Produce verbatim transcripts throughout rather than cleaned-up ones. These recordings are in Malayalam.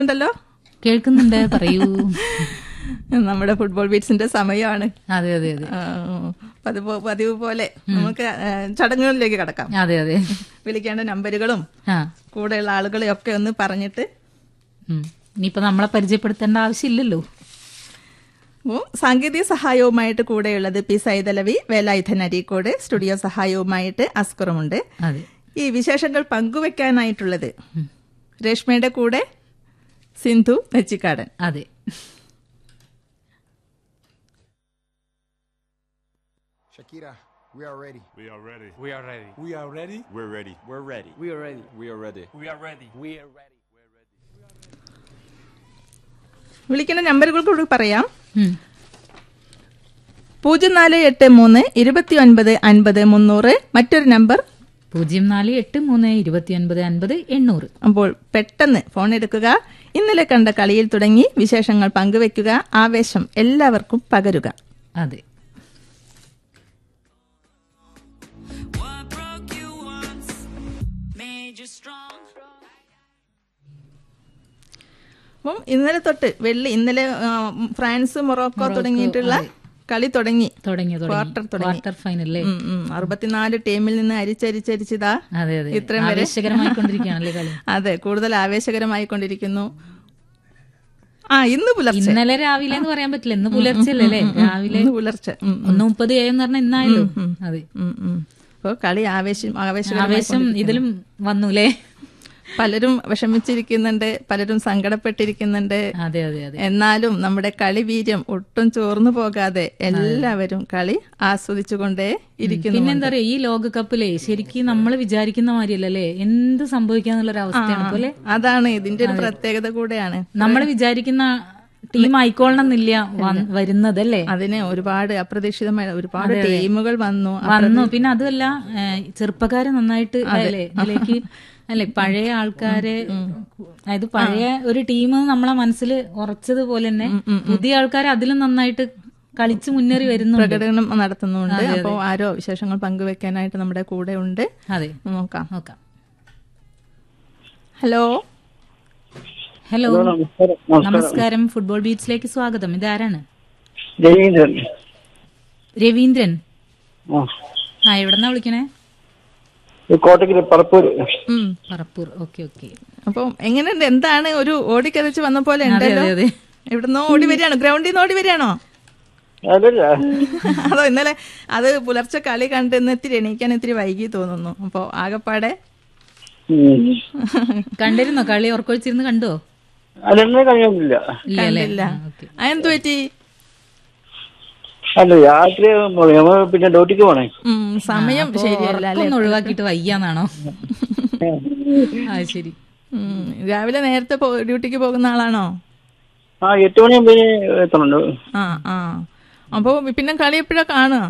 ഉണ്ടല്ലോ, കേൾക്കുന്നുണ്ട്, പറയൂ. നമ്മുടെ ഫുട്ബോൾ ബീറ്റ്സിന്റെ സമയമാണ്. അതെ അതെ അതെ പതിവ് പതിവ് പോലെ നമുക്ക് ചടങ്ങുകളിലേക്ക് കടക്കാം. അതെ അതെ വിളിക്കേണ്ട നമ്പറുകളും ആ കൂടെയുള്ള ആളുകളെയും ഒക്കെ ഒന്ന് പറഞ്ഞിട്ട് ഉം. ഇനിയിപ്പോ നമ്മളെ പരിചയപ്പെടുത്തേണ്ട ആവശ്യമില്ലല്ലോ. ഉം, സാങ്കേതിക സഹായവുമായിട്ട് കൂടെയുള്ളത് പി സൈതലവി, വേലായുധൻ അരീക്കോട്, സ്റ്റുഡിയോ സഹായവുമായിട്ട് അസ്കറുമുണ്ട്. അതെ ഈ വിശേഷങ്ങൾ പങ്കുവെക്കാനായിട്ടുള്ളത് രേഷ്മയുടെ കൂടെ സിന്ധു നെച്ചിക്കാടൻ. അതെ Shakira, we are ready. We are ready. We are ready. We are ready. We're ready. We're ready. We are ready. We are ready. We are ready. We are ready. വിളിക്കുന്ന നമ്പറുകൾ കൂടി പറയാം. ഉം. പൂജ്യം നാല് എട്ട് മൂന്ന് ഇരുപത്തി ഒൻപത് അൻപത് മുന്നൂറ്. മറ്റൊരു നമ്പർ പൂജ്യം നാല് എട്ട് മൂന്ന് ഇരുപത്തി ഒൻപത് അൻപത് എണ്ണൂറ്. അപ്പോൾ പെട്ടെന്ന് ഫോൺ എടുക്കുക. ഇന്നലെ കണ്ട കളിയിൽ തുടങ്ങി വിശേഷങ്ങൾ പങ്കുവെക്കുക. ആവേശം എല്ലാവർക്കും പകരുക. അതെ അപ്പം ഇന്നലെ തൊട്ട് വെള്ളി ഇന്നലെ ആ, ഫ്രാൻസ് മൊറോക്കോ തുടങ്ങിയിട്ടുള്ള കളി തുടങ്ങി. തുടങ്ങി ക്വാർട്ടർ തുടങ്ങി. ക്വാർട്ടർ ഫൈനലേ. ഉം, ഉം. അറുപത്തിനാല് ടീമിൽ നിന്ന് അരിച്ചരിച്ചരിച്ചിതാ അതെ അതെ ഇത്രയും വരെ ആവേശകരമായിക്കൊണ്ടിരിക്കുകയാണല്ലേ കളി. അതെ, കൂടുതൽ ആവേശകരമായി കൊണ്ടിരിക്കുന്നു. ആ ഇന്ന് പുലർച്ചെ ഇന്നലെ രാവിലെ എന്ന് പറയാൻ പറ്റില്ല, ഇന്ന് പുലർച്ചെ അല്ലേ രാവിലെ ഇന്ന് പുലർച്ചെ ഉം, ഉം. ഒന്ന് മുപ്പത് ഏന്ന് പറഞ്ഞാൽ ഇന്നായല്ലോ. അതെ ഉം, ഉം. അപ്പൊ കളി ആവേശം ആവേശകരമായി ആവേശം ഇതിലും വന്നുല്ലേ. പലരും വിഷമിച്ചിരിക്കുന്നുണ്ട്, പലരും സങ്കടപ്പെട്ടിരിക്കുന്നുണ്ട്. അതെ അതെ അതെ എന്നാലും നമ്മുടെ കളി വീര്യം ഒട്ടും ചോർന്നു പോകാതെ എല്ലാവരും കളി ആസ്വദിച്ചുകൊണ്ടേ ഇരിക്കുന്നു. പിന്നെന്താ പറയാ, ഈ ലോകകപ്പിലെ ശരിക്കും നമ്മൾ വിചാരിക്കുന്ന മാതിരിയല്ലേ, എന്ത് സംഭവിക്കാന്നുള്ളൊരു അവസ്ഥയാണ് പോലെ. അതാണ് ഇതിന്റെ ഒരു പ്രത്യേകത കൂടെയാണ്. നമ്മൾ വിചാരിക്കുന്ന ടീം ആയിക്കോളണമെന്നില്ല വ- വരുന്നതല്ലേ. അതിന് ഒരുപാട് അപ്രതീക്ഷിതമായ ഒരുപാട് ടീമുകൾ വന്നു വന്നു. പിന്നെ അതുമല്ല ചെറുപ്പക്കാരെ നന്നായിട്ട് അല്ലേ ഇതിലേക്ക് അല്ലെ പഴയ ആൾക്കാരെ, അതായത് പഴയ ഒരു ടീം നമ്മളെ മനസ്സിൽ ഉറച്ചതുപോലെ തന്നെ പുതിയ ആൾക്കാരെ അതിലും നന്നായിട്ട് കളിച്ച് മുന്നേറി വരുന്നുണ്ട്, പ്രകടനം നടത്തുന്നുണ്ട്. അപ്പോൾ ആരോ വിശേഷങ്ങൾ പങ്കുവെക്കാനായിട്ട് നമ്മുടെ കൂടെ ഉണ്ട്. അതെ നോക്കാം നോക്കാം. ഹലോ ഹലോ നമസ്കാരം, ഫുട്ബോൾ ബീറ്റ്സിലേക്ക് സ്വാഗതം. ഇതാരാണ്? രവീന്ദ്രൻ. രവീന്ദ്രൻ. ആ. ആ എവിടെന്നാ വിളിക്കണേ? കോട്ടയ്ക്ക് പറപ്പൂർ. ഉം. പറപ്പൂർ. Okay okay. അപ്പം എങ്ങനെയുണ്ട്? എന്താണ് ഒരു ഓടിക്കതച്ച് വന്ന പോലെ അതെ ഉണ്ടല്ലോ. അതെ അതെ. എവിടുന്നോ ഓടി വരികയാണോ? ഗ്രൗണ്ടിൽ നിന്ന് ഓടി വരികയാണോ? അതല്ല, അതോ ഇന്നലെ അത് പുലർച്ചെ കളി കണ്ട് ഇന്ന് ഇത്തിരി എണീക്കാൻ ഇത്തിരി വൈകി തോന്നുന്നു. അപ്പൊ ആകപ്പാടെ കണ്ടിരുന്നോ കളി? ഉറക്കൊഴിച്ചിരുന്ന് കണ്ടോ? അല്ലെന്നെ കഴിയൊന്നുമില്ല. ഇല്ല അല്ലേ? കണ്ടില്ല. ഓക്കെ. അതെന്തു പറ്റി? അല്ല, രാത്രി നമ്മൾ പിന്നെ ഡ്യൂട്ടിക്ക് പോണേ. ഉം, സമയം ശരിയല്ല അല്ലേ? ഉറക്കം ഒഴിവാക്കിയിട്ട് വയ്യാന്നാണോ? ആ ശരി. ഉം, രാവിലെ നേരത്തെ പോ- ഡ്യൂട്ടിക്ക് പോകുന്ന ആളാണോ? ആ എട്ട് മണിയാകുമ്പോ എത്തണുണ്ട്. ആ ആ അപ്പൊ പിന്നെ കളി എപ്പോഴാ കാണുക?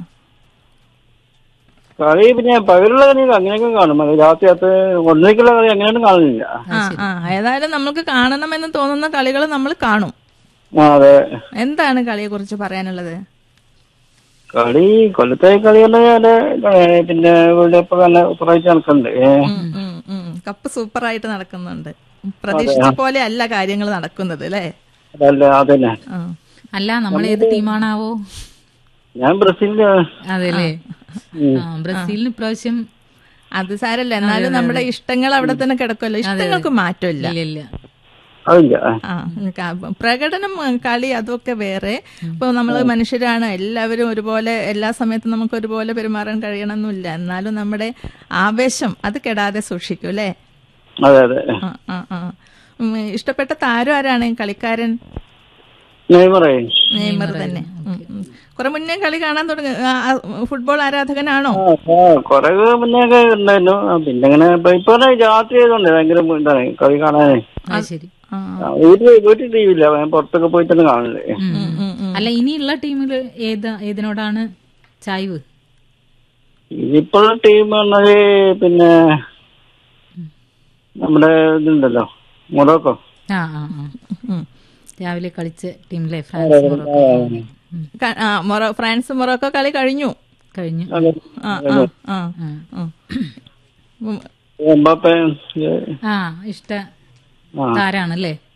കളി പിന്നെ പകലുള്ള കളി അങ്ങനെയൊക്കെ കാണും. അത് രാത്രി അകത്ത് ഒന്നേക്കുള്ള കളി അങ്ങനെയൊന്നും കാണുന്നില്ല. ആ ആ ഏതായാലും നമുക്ക് കാണണമെന്ന് തോന്നുന്ന കളികൾ നമ്മൾ കാണും. ആ അതെ. എന്താണ് കളിയെ കുറിച്ച് പറയാനുള്ളത്? കളി കൊല്ലത്തെ കളി പറഞ്ഞാല് പിന്നെ വേൾഡ് കപ്പ് നല്ല ഉത്തരവാദിച്ച് നടക്കുന്നുണ്ട്. ഉം, ഉം, ഉം. കപ്പ് സൂപ്പറായിട്ട് നടക്കുന്നുണ്ട്. പ്രതീക്ഷിച്ച പോലെ അല്ല കാര്യങ്ങൾ നടക്കുന്നത് അല്ലേ? അതല്ല അതന്നെ. ആ. അല്ല നമ്മൾ ഏത് ടീമാണാവോ? ഞാൻ ബ്രസീലിന്റെ. അതെല്ലേ. ആ ബ്രസീലിന് ഇപ്രാവശ്യം അത് സാരല്ല, എന്നാലും നമ്മുടെ ഇഷ്ടങ്ങൾ അവിടെ തന്നെ കിടക്കുമല്ലോ. ഇഷ്ടങ്ങൾക്ക് മാറ്റമില്ല. ഇല്ല ഇല്ല. അതില്ല. ആ ക- പ്രകടനം, കളി അതൊക്കെ വേറെ. ഇപ്പൊ നമ്മള് മനുഷ്യരാണ്, എല്ലാവരും ഒരുപോലെ എല്ലാ സമയത്തും നമുക്ക് ഒരുപോലെ പെരുമാറാൻ കഴിയണമെന്നില്ല. എന്നാലും നമ്മുടെ ആവേശം അത് കെടാതെ സൂക്ഷിക്കും അല്ലേ? അതെ അതെ. ആ ആ ആ ഉം, ഇഷ്ടപ്പെട്ട താരം ആരാണ്? കളിക്കാരൻ നെയ്മറേ. നെയ്മർ തന്നെ. ഉം, ഉം. കുറെ മുന്നേ കളി കാണാൻ തുടങ്ങി. ആ, ആ, ഫുട്ബോൾ ആരാധകനാണോ? ആ, ആ, കൊറേ മുന്നേക്കെ ഉണ്ടായിരുന്നു. ആ, പിന്നെ ഇങ്ങനെ ഇപ്പൊ ഇപ്പൊ രാത്രി ആയതുകൊണ്ട് ഭയങ്കര എന്താണ് കളി കാണാനേ. അത് ശരി. ആ. ആ, വീട്ടില് വീട്ടിൽ ടി വി ഇല്ല, ഞാൻ പുറത്തൊക്കെ പോയിട്ടാണ് കാണുന്നത്. ഉം, ഉം, ഉം. അല്ല ഇനിയുള്ള ടീമില് ഏതാ ഏതിനോടാണ് ചായ്വ്? ഇപ്പോഴുള്ള ടീം പറഞ്ഞാല് പിന്നെ നമ്മുടെ ഇതുണ്ടല്ലോ മൊറോക്കോ. ആ ആ ആ ഉം. രാവിലെ കളിച്ച ടീമിലെ ഫ്രാൻസ് മൊറോക്കോ. ഉം. ക- ആ, മൊറോ- ഫ്രാൻസ് മൊറോക്കോ കളി കഴിഞ്ഞു. കഴിഞ്ഞു. അതെ. ആ ആ ആ ഉം. ഉം. ഉം. എംബാപ്പെ. ആ ഇഷ്ട താരാണല്ലേ?